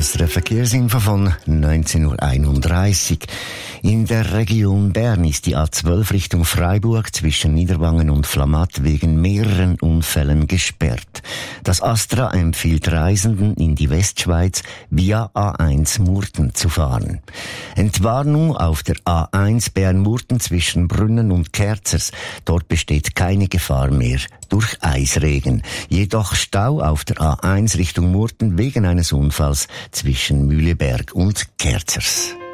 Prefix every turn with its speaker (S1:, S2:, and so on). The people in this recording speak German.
S1: SRF Verkehrsinfo von 19.31 Uhr. In der Region Bern ist die A12 Richtung Freiburg zwischen Niederwangen und Flamatt wegen mehreren Unfällen gesperrt. Das ASTRA empfiehlt Reisenden in die Westschweiz via A1 Murten zu fahren. Entwarnung auf der A1 Bern-Murten zwischen Brünnen und Kerzers. Dort besteht keine Gefahr mehr durch Eisregen. Jedoch Stau auf der A1 Richtung Murten wegen eines Unfalls zwischen Mühleberg und Kerzers.